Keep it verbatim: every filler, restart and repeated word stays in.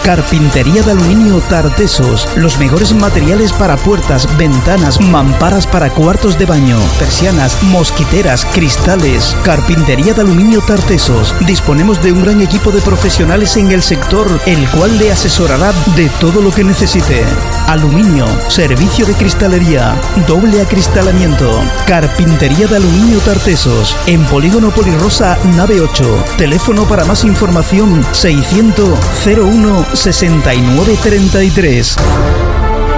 Carpintería de aluminio Tartesos. Los mejores materiales para puertas, ventanas, mamparas para cuartos de baño, persianas, mosquiteras, cristales. Carpintería de aluminio Tartesos. Disponemos de un gran equipo de profesionales en el sector, el cual le asesorará de todo lo que necesite. Aluminio, servicio de cristalería, doble acristalamiento. Carpintería de aluminio Tartesos. En Polígono Polirrosa, nave ocho. Teléfono para más información seiscientos cero uno sesenta y nueve treinta y tres.